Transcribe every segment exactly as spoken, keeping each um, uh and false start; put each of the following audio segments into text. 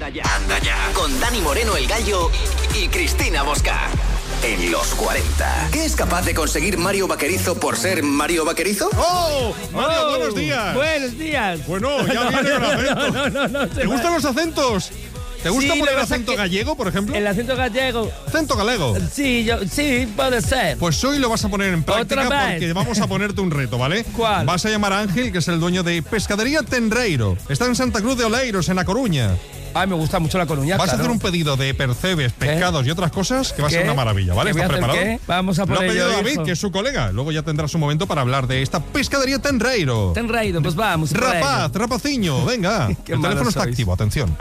Anda ya, anda ya. Con Dani Moreno, el Gallo, y Cristina Mosca. En los cuarenta. ¿Qué es capaz de conseguir Mario Vaquerizo por ser Mario Vaquerizo? ¡Oh! Mario, Oh, buenos días. Buenos días. Bueno, ya viene con acento. No, no, no, no, ¿Te gustan los acentos? ¿Te gusta Sí, poner lo que pasa acento es que gallego, por ejemplo? El acento gallego. ¿Acento galego? Sí, yo, sí, puede ser. Pues hoy lo vas a poner en práctica ¿Otra vez? porque vamos a ponerte un reto, ¿vale? ¿Cuál? Vas a llamar a Ángel, que es el dueño de Pescadería Tenreiro. Está en Santa Cruz de Oleiros, en A Coruña. Ay, me gusta mucho la Coruña, Vas claro. a hacer un pedido de percebes, pescados y otras cosas que va a ser ¿Qué? una maravilla, ¿vale? ¿Qué voy a ¿Estás hacer preparado? qué? Vamos a por Lo ha ello, pedido David, hijo. que es su colega. Luego ya tendrás un momento para hablar de esta Pescadería Tenreiro. Tenreiro, pues vamos. por Rapaz, ello. rapaciño, venga. Qué El malos teléfono está sois. activo, atención.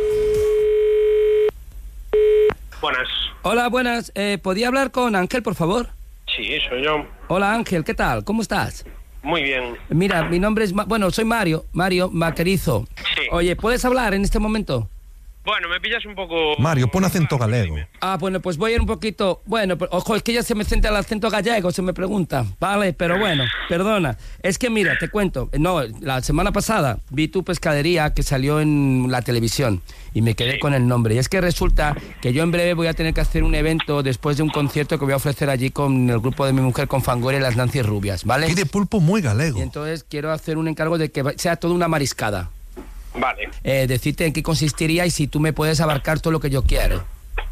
Buenas. Hola, buenas. Eh, ¿Podía hablar con Ángel, por favor? Sí, soy yo. Hola, Ángel, ¿qué tal? ¿Cómo estás? Muy bien. Mira, mi nombre es... Ma- bueno, soy Mario, Mario Vaquerizo. Sí. Oye, ¿puedes hablar en este momento? Bueno, me pillas un poco... Mario, pon acento galego. Ah, bueno, pues voy a ir un poquito... Bueno, pero, ojo, es que ya se me centra el acento gallego, se me pregunta. Vale, pero bueno, perdona. Es que mira, te cuento. No, la semana pasada vi tu pescadería que salió en la televisión y me quedé Sí. con el nombre. Y es que resulta que yo en breve voy a tener que hacer un evento después de un concierto que voy a ofrecer allí con el grupo de mi mujer, con Fangoria y las Nancy Rubias, ¿vale? Pide pulpo muy galego. Y entonces quiero hacer un encargo de que va- sea toda una mariscada. Vale. Eh, decirte en qué consistiría y si tú me puedes abarcar todo lo que yo quiero.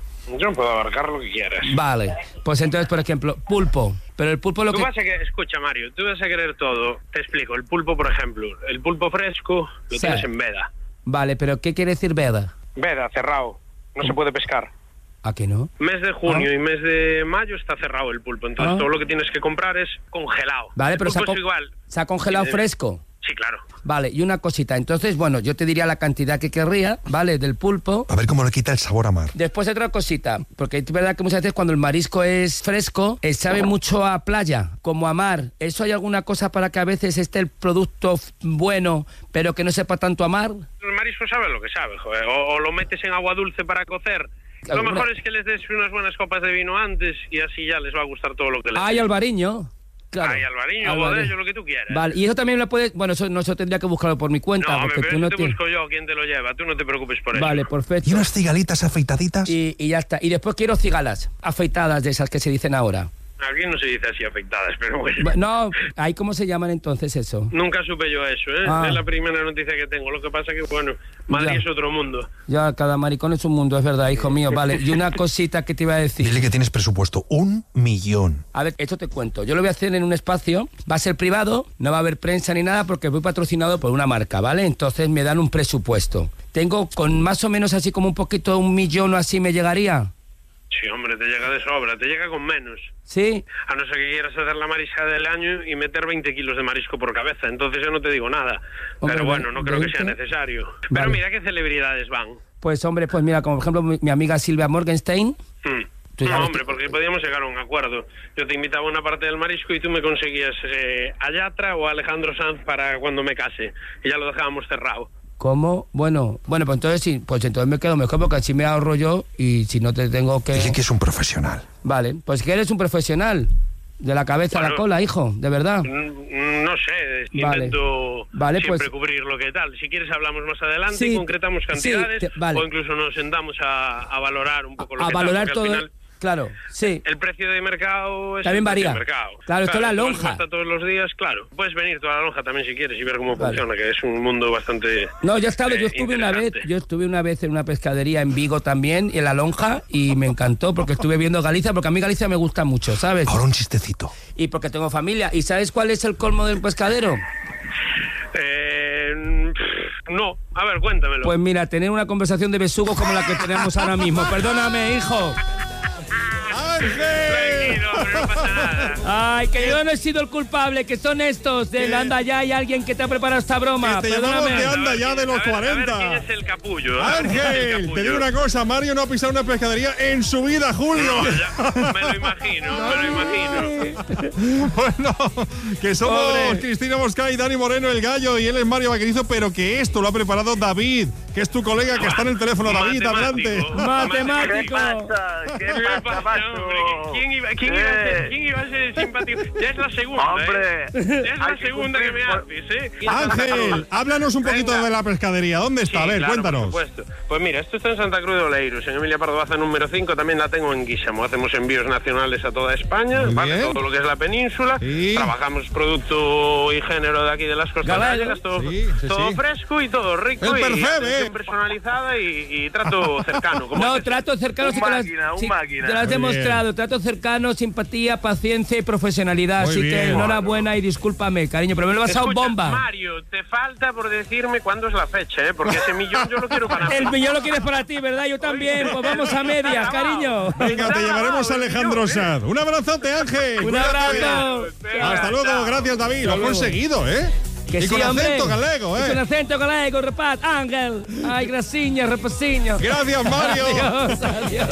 Yo puedo abarcar lo que quieras. Vale, pues entonces, por ejemplo, pulpo. Pero el pulpo lo Tú que... vas a que... Escucha, Mario, tú vas a querer todo. Te explico. El pulpo, por ejemplo. El pulpo fresco lo Sí. tienes en veda. Vale, pero ¿qué quiere decir veda? Veda, cerrado. No se puede pescar. ¿A que no? Mes de junio Ah. y mes de mayo está cerrado el pulpo. Entonces Ah. todo lo que tienes que comprar es congelado. Vale, El pero se ha, pulpo con- es igual. se ha congelado Sí, fresco. Sí, claro. Vale, y una cosita. Entonces, bueno, yo te diría la cantidad que querría, ¿vale? Del pulpo. A ver cómo le quita el sabor a mar. Después otra cosita, porque es verdad que muchas veces cuando el marisco es fresco, eh, sabe mucho a playa, como a mar. ¿Eso hay alguna cosa para que a veces esté el producto f- bueno, pero que no sepa tanto a mar? El marisco sabe lo que sabe, joder. O, o lo metes en agua dulce para cocer. Lo Alguna- mejor es que les des unas buenas copas de vino antes y así ya les va a gustar todo lo que les Ay, des. Albariño. Claro. Ay, Alvariño, Albariño. Bodello, lo que tú quieras. Vale, y eso también lo puedes... Bueno, eso no, eso tendría que buscarlo por mi cuenta, No, hombre, porque pero tú eso no te tienes... busco yo, quién te lo lleva. Tú no te preocupes por eso. Vale, perfecto. ¿Y unas cigalitas afeitaditas? Y, y ya está. Y después quiero cigalas afeitadas de esas que se dicen ahora. Aquí no se dice así afectadas, pero bueno. Bu- No, ¿ahí cómo se llaman entonces eso? Nunca supe yo eso, ¿eh? Ah. Es la primera noticia que tengo. Lo que pasa que, bueno, Madrid Ya. es otro mundo. Ya, cada maricón es un mundo, es verdad, hijo mío. Vale, y una cosita que te iba a decir. Dile que tienes presupuesto un millón. A ver, esto te cuento. Yo lo voy a hacer en un espacio, va a ser privado, no va a haber prensa ni nada porque voy patrocinado por una marca, ¿vale? Entonces me dan un presupuesto. Tengo con más o menos así como un poquito, un millón o así me llegaría. Sí, hombre, te llega de sobra. Te llega con menos. ¿Sí? A no ser que quieras hacer la mariscada del año y meter veinte kilos de marisco por cabeza. Entonces yo no te digo nada. Hombre, Pero bueno, no creo que sea veinte. necesario. Vale. Pero mira qué celebridades van. Pues hombre, pues mira, como por ejemplo mi, mi amiga Silvia Morgenstein. Hmm. Tú No, sabes hombre, que- porque podíamos llegar a un acuerdo. Yo te invitaba a una parte del marisco y tú me conseguías eh, a Yatra o a Alejandro Sanz para cuando me case. Y ya lo dejábamos cerrado. ¿Cómo? Bueno, bueno, pues entonces sí, pues entonces me quedo mejor porque así me ahorro yo y si no te tengo que... Dile que es un profesional. Vale, pues que eres un profesional. De la cabeza a la Bueno. cola, hijo, de verdad. Mm, No sé, Vale. intento Vale, siempre pues- cubrir lo que tal. Si quieres hablamos más adelante Sí, y concretamos sí, cantidades te- vale. o incluso nos sentamos a, a valorar un poco lo A que tal, valorar porque todo... al final Claro, sí. el precio de mercado es También el precio varía. de mercado. Claro, esto es la tú vas lonja. hasta todos los días, claro. Puedes venir toda la lonja también si quieres y ver cómo Vale. funciona, que es un mundo bastante... No, yo he estado, eh, yo estuve una vez, interesante. yo estuve una vez en una pescadería en Vigo también, en La Lonja, y me encantó porque estuve viendo Galicia, porque a mí Galicia me gusta mucho, ¿sabes? Ahora un chistecito. Y porque tengo familia. ¿Y sabes cuál es el colmo del pescadero? Eh, pff, no, a ver, cuéntamelo. Pues mira, tener una conversación de besugo como la que tenemos ahora mismo. Perdóname, hijo. Tranquilo, pero no pasa nada. Ay, que yo no he sido el culpable, que son estos del anda ya, hay alguien que te ha preparado esta broma. Que te llamamos Perdóname. de anda ya de los A ver, a ver cuarenta. quién es el capullo. a ver quién es el Ángel, capullo. te digo una cosa, Mario no ha pisado una pescadería en su vida, Julio. No, ya, me lo imagino, me lo imagino. Bueno, que somos Pobre. Cristina Mosca y Dani Moreno, el Gallo, y él es Mario Vaquerizo, pero que esto lo ha preparado David, que que es tu colega que está en el teléfono. David, adelante. Matemático. ¿Qué pasa? ¿Qué pasa, macho? Hombre, ¿quién iba, quién iba a ser, quién iba a ser el simpático? Ya es la segunda, Hombre, ¿eh? Ya es la hay que segunda que me cumplir por- haces, ¿eh? Ángel, háblanos un poquito Venga. de la pescadería. ¿Dónde está? Sí, A ver, claro, cuéntanos. por supuesto. Pues mira, esto está en Santa Cruz de Oleiros, en Emilia Pardo Baza número cinco, también la tengo en Guísamo. Hacemos envíos nacionales a toda España, Muy ¿vale? bien. Todo lo que es la península. Sí. Trabajamos producto y género de aquí de las costas Galego. gallegas, todo, Sí, sí, todo sí. fresco y todo rico. El y percebe. atención personalizada y, y trato cercano. Como No, este. trato cercano. Un sí que lo has- máquina, un sí, máquina. Te lo has Muy demostrado. Trato cercano, simpatía, paciencia y profesionalidad. Muy Así bien. que enhorabuena y discúlpame, cariño, pero me lo he pasado Escucha, bomba. Mario, te falta por decirme cuándo es la fecha, ¿eh? Porque ese millón yo lo quiero para El millón lo quieres para ti, ¿verdad? Yo también. Pues vamos a medias, cariño. Venga, te llevaremos a Alejandro Sanz. Un abrazote, Ángel. Un Cuídate. abrazo. Hasta luego, gracias, David. Lo has luego. conseguido, ¿eh? Que y sí, con hombre. acento galego, Y con ¿eh? acento galego, repat, Ángel. Ay, graciña, repaciño. Gracias, Mario. Adiós, adiós.